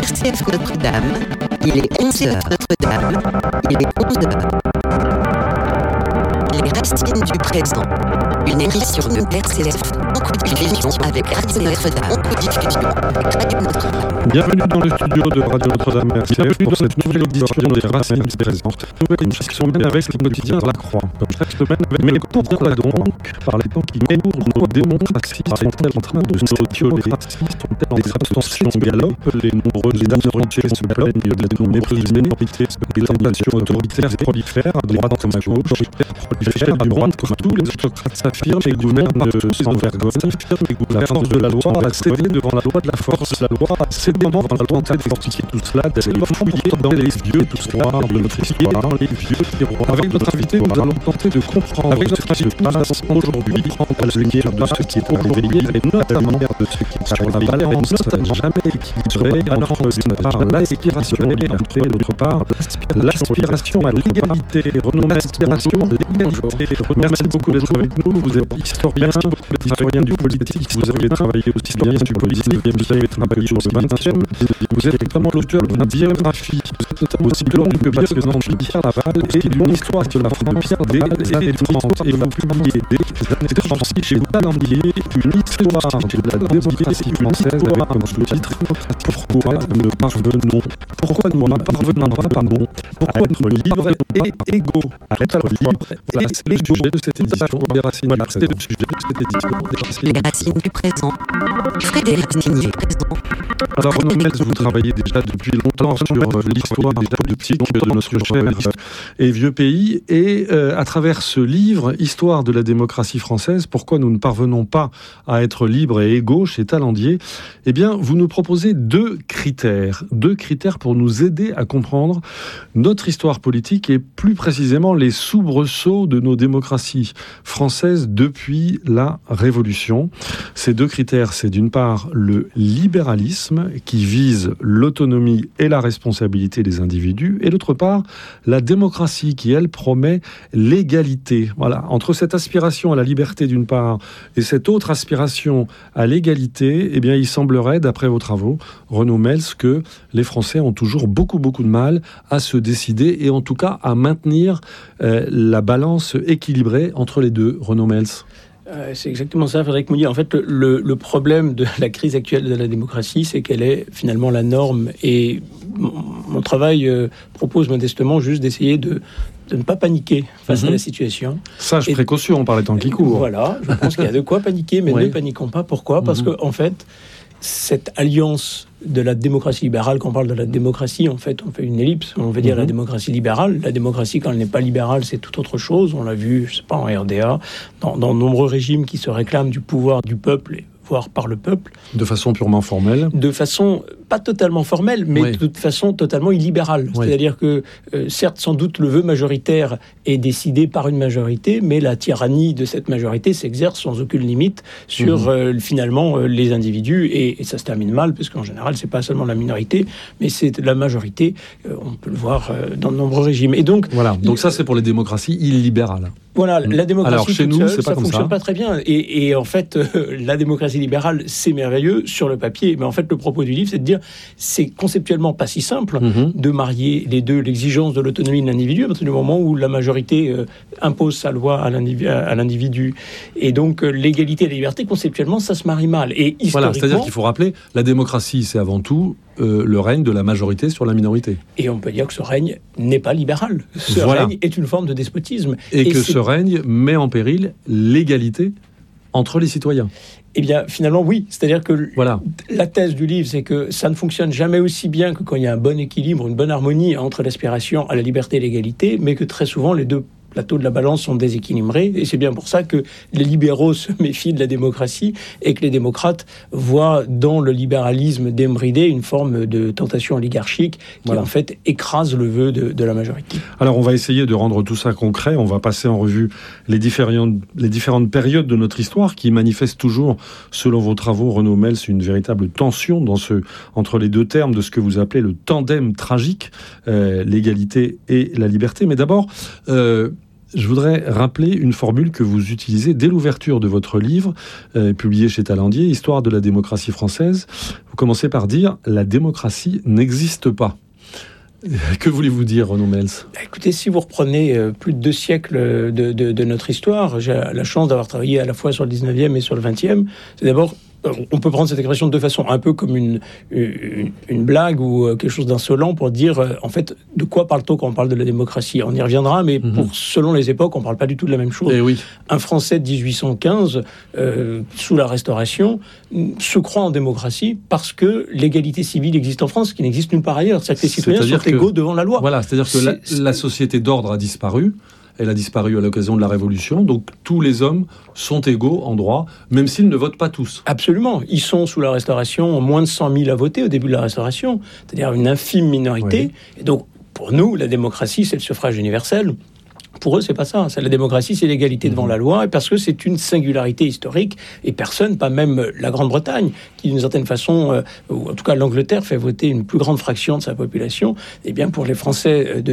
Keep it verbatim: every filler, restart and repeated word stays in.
R C F Notre-Dame, il est onze heures. Notre-Dame, il est onze heures. Les racines du présent. Une émission de R C F en co-diffusion avec Radio Notre-Dame. En co-diffusion avec Radio Notre-Dame. Bienvenue dans le studio de Radio Notre-Dame. Bienvenue dans cette nouvelle édition des Racines du présent. Nouvelle émission chaque semaine avec le quotidien La Croix. Comme chaque semaine, mais pourquoi donc par les temps qui courent, nos démocraties sont-elles en train de s'autoler? Les abstentions galopent, les nombreuses minorités se plaignent de nos méprisés, les tentations autoritaires prolifèrent à droite comme à gauche, prolifèrent à droite comme tous les autocrates s'affirment et gouvernent sans vergogne. La force de la loi a cédé devant la loi de la force. La loi a cédé devant la volonté d'expliquer tout cela, d'aller fouiller dans les vieux tiroirs de notre histoire, dans les vieux tiroirs. Avec notre invité, nous allons tenter de comprendre ce qui se passe aujourd'hui, à la lumière de ce qui est arrivé hier, et notamment de ce qui est sur la balance, jamais équilibrée, alors d'une part l'aspiration à la liberté, d'autre part l'aspiration à l'égalité. Renom l'aspiration à l'égalité. Merci beaucoup d'être avec nous. Vous êtes historien, historien du politique, vous avez travaillé aussi bien du politique, vous avez travaillé sur le vingtième. Vous êtes notamment l'auteur d'une biographie, vous êtes notamment aussi longue que passionnante de Pierre Laval et d'une histoire de la France des années trente. Et vous publiez des années trente chez Talandier, une histoire de la démocratie française avec comme sous-titre Pourquoi ne parvenons Pourquoi nous ne parvenons pas, pardon, pourquoi être libres et égaux à être libres. Voilà, c'est le sujet de cette édition des Racines du présent. C'est le sujet de cette édition des Racines. Les racines du présent. Frédéric Tignier, présent. Alors, Renaud Mels, vous travaillez déjà depuis longtemps sur l'histoire déjà depuis donc, de notre cher et vieux pays. Et euh, à travers ce livre, Histoire de la démocratie française, pourquoi nous ne parvenons pas à être libres et égaux chez Talandier, eh bien, vous nous proposez deux critères. Deux critères pour nous aider à comprendre notre histoire politique et plus précisément les soubresauts de nos démocraties françaises depuis la Révolution. Ces deux critères, c'est d'une part le libéralisme qui vise l'autonomie et la responsabilité des individus, et d'autre part la démocratie qui, elle, promet l'égalité. Voilà, entre cette aspiration à la liberté d'une part et cette autre aspiration à l'égalité, eh bien, il semblerait, d'après vos travaux, Renaud Mels, que les Français ont toujours beaucoup, beaucoup de mal à se décider et en tout cas à maintenir euh, la balance équilibrée entre les deux. Renaud Mels. Euh, c'est exactement ça, Frédéric Moulier. En fait, le, le problème de la crise actuelle de la démocratie, c'est qu'elle est finalement la norme. Et mon, mon travail euh, propose modestement juste d'essayer de, de ne pas paniquer face mmh. à la situation. Sage et, précaution par les temps qui courent. Voilà, je pense qu'il y a de quoi paniquer, mais oui. ne paniquons pas. Pourquoi ? Parce mmh. qu'en fait, cette alliance de la démocratie libérale, quand on parle de la démocratie, en fait, on fait une ellipse. On veut dire mmh. la démocratie libérale. La démocratie, quand elle n'est pas libérale, c'est tout autre chose. On l'a vu, je sais pas, en R D A, dans, dans de nombreux régimes qui se réclament du pouvoir du peuple, voire par le peuple. De façon purement formelle. De façon, pas totalement formelle, mais oui. de toute façon totalement illibérale. Oui. C'est-à-dire que, euh, certes, sans doute, le vœu majoritaire est décidé par une majorité, mais la tyrannie de cette majorité s'exerce sans aucune limite sur, mmh. euh, finalement, euh, les individus. Et, et ça se termine mal, parce qu'en général, c'est pas seulement la minorité, mais c'est la majorité. Euh, on peut le voir euh, dans de nombreux régimes. Et donc, voilà. Donc ça, c'est pour les démocraties illibérales. Voilà, la démocratie Alors, chez toute nous, seule, c'est pas ça comme fonctionne ça. pas très bien. Et, et en fait, euh, la démocratie libérale, c'est merveilleux sur le papier. Mais en fait, le propos du livre, c'est de dire, c'est conceptuellement pas si simple mm-hmm. de marier les deux, l'exigence de l'autonomie de l'individu, à partir du moment où la majorité euh, impose sa loi à l'individu, à l'individu. Et donc, euh, l'égalité et la liberté, conceptuellement, ça se marie mal. Et historiquement... Voilà, c'est-à-dire qu'il faut rappeler, la démocratie, c'est avant tout euh, le règne de la majorité sur la minorité. Et on peut dire que ce règne n'est pas libéral. Ce voilà. règne est une forme de despotisme. Et, et que c'est... ce règne met en péril l'égalité entre les citoyens. Eh bien, finalement, oui. C'est-à-dire que voilà. la thèse du livre, c'est que ça ne fonctionne jamais aussi bien que quand il y a un bon équilibre, une bonne harmonie entre l'aspiration à la liberté et l'égalité, mais que très souvent, les deux plateaux de la balance sont déséquilibrés. Et c'est bien pour ça que les libéraux se méfient de la démocratie et que les démocrates voient dans le libéralisme débridé une forme de tentation oligarchique qui, voilà. en fait, écrase le vœu de, de la majorité. Alors, on va essayer de rendre tout ça concret. On va passer en revue les différentes, les différentes périodes de notre histoire qui manifestent toujours, selon vos travaux, Renaud Mels, une véritable tension dans ce, entre les deux termes de ce que vous appelez le tandem tragique, euh, l'égalité et la liberté. Mais d'abord, euh, Je voudrais rappeler une formule que vous utilisez dès l'ouverture de votre livre, euh, publié chez Talandier, Histoire de la démocratie française. Vous commencez par dire « La démocratie n'existe pas ». Que voulez-vous dire, Renaud Mels ? Écoutez, si vous reprenez euh, plus de deux siècles de, de, de notre histoire, j'ai la chance d'avoir travaillé à la fois sur le dix-neuvième et sur le vingtième. C'est d'abord, on peut prendre cette expression de deux façons, un peu comme une, une, une blague ou quelque chose d'insolent pour dire, euh, en fait, de quoi parle-t-on quand on parle de la démocratie ? On y reviendra, mais mm-hmm. pour, selon les époques, on ne parle pas du tout de la même chose. Eh oui. Un Français de dix-huit cent quinze, euh, sous la Restauration, se croit en démocratie parce que l'égalité civile existe en France, qui n'existe nulle part ailleurs. C'est-à-dire que les citoyens c'est-à-dire sont égaux devant la loi. Voilà, c'est-à-dire que la, la société d'ordre a disparu. Elle a disparu à l'occasion de la Révolution, donc tous les hommes sont égaux en droit, même s'ils ne votent pas tous. Absolument. Ils sont sous la Restauration, moins de cent mille à voter au début de la Restauration, c'est-à-dire une infime minorité. Oui. Et donc, pour nous, la démocratie, c'est le suffrage universel. Pour eux, c'est pas ça. C'est la démocratie, c'est l'égalité devant mmh. la loi, et parce que c'est une singularité historique, et personne, pas même la Grande-Bretagne, qui d'une certaine façon, euh, ou en tout cas l'Angleterre, fait voter une plus grande fraction de sa population, eh bien pour les Français de